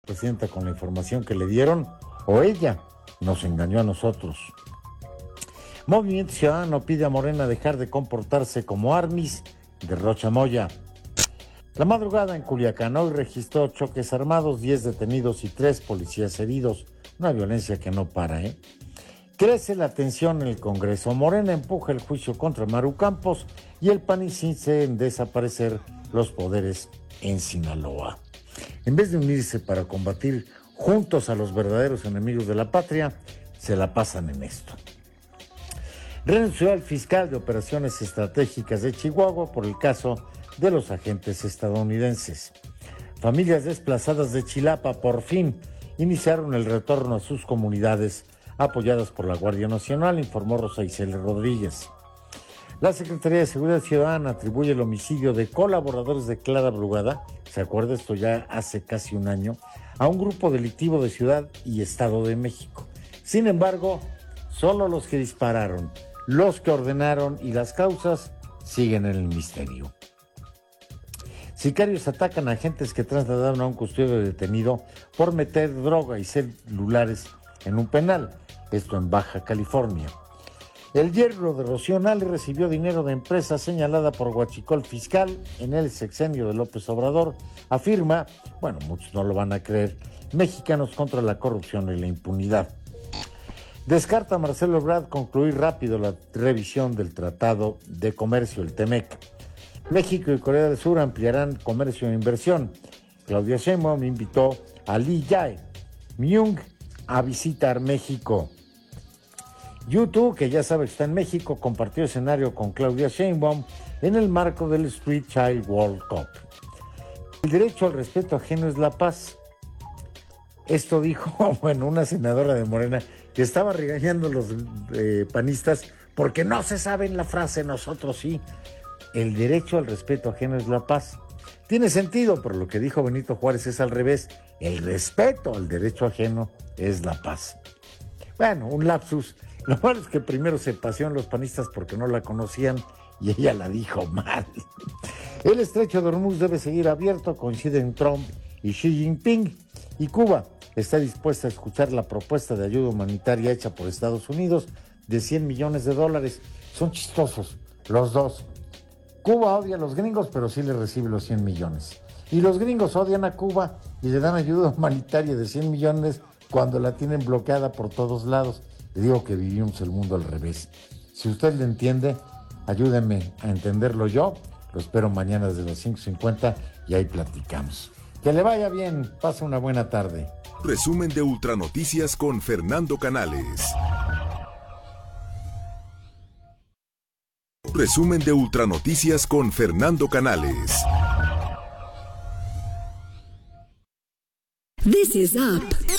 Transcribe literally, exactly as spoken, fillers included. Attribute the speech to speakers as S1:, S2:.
S1: presidenta con la información que le dieron, o ella nos engañó a nosotros. Movimiento Ciudadano pide a Morena dejar de comportarse como Armis de Rocha Moya. La madrugada en Culiacán hoy registró choques armados, diez detenidos y tres policías heridos. Una violencia que no para, ¿eh? Crece la tensión en el Congreso. Morena empuja el juicio contra Maru Campos y el P A N insiste en desaparecer los poderes en Sinaloa. En vez de unirse para combatir juntos a los verdaderos enemigos de la patria, se la pasan en esto. Renunció el fiscal de Operaciones Estratégicas de Chihuahua por el caso de los agentes estadounidenses. Familias desplazadas de Chilapa por fin iniciaron el retorno a sus comunidades apoyadas por la Guardia Nacional, informó Rosa Isela Rodríguez. La Secretaría de Seguridad Ciudadana atribuye el homicidio de colaboradores de Clara Brugada, se acuerda esto ya hace casi un año, a un grupo delictivo de Ciudad y Estado de México. Sin embargo, solo los que dispararon, los que ordenaron y las causas siguen en el misterio. Sicarios atacan a agentes que trasladaron a un custodio detenido por meter droga y celulares en un penal, esto en Baja California. El yerno de Rocío Nale recibió dinero de empresa señalada por huachicol fiscal en el sexenio de López Obrador. Afirma, bueno, muchos no lo van a creer, Mexicanos contra la Corrupción y la Impunidad. Descarta Marcelo Ebrard concluir rápido la revisión del Tratado de Comercio, el TEMEC. México y Corea del Sur ampliarán comercio e inversión. Claudia Sheinbaum invitó a Lee Jae-myung a visitar México. YouTube, que ya sabe que está en México, compartió escenario con Claudia Sheinbaum en el marco del Street Child World Cup. El derecho al respeto ajeno es la paz. Esto dijo, bueno, una senadora de Morena que estaba regañando a los eh, panistas porque no se saben la frase, nosotros sí. El derecho al respeto ajeno es la paz. Tiene sentido, pero lo que dijo Benito Juárez es al revés. El respeto al derecho ajeno es la paz. Bueno, un lapsus. Lo malo es que primero se pasearon los panistas porque no la conocían y ella la dijo mal. El estrecho de Hormuz debe seguir abierto, coinciden Trump y Xi Jinping. Y Cuba está dispuesta a escuchar la propuesta de ayuda humanitaria hecha por Estados Unidos de cien millones de dólares. Son chistosos los dos. Cuba odia a los gringos, pero sí le recibe los cien millones. Y los gringos odian a Cuba y le dan ayuda humanitaria de cien millones cuando la tienen bloqueada por todos lados. Le digo que vivimos el mundo al revés. Si usted lo entiende, ayúdeme a entenderlo yo. Lo espero mañana desde las cinco cincuenta y ahí platicamos. Que le vaya bien, pase una buena tarde.
S2: Resumen de Ultranoticias con Fernando Canales. Resumen de Ultranoticias con Fernando Canales.
S3: This is up.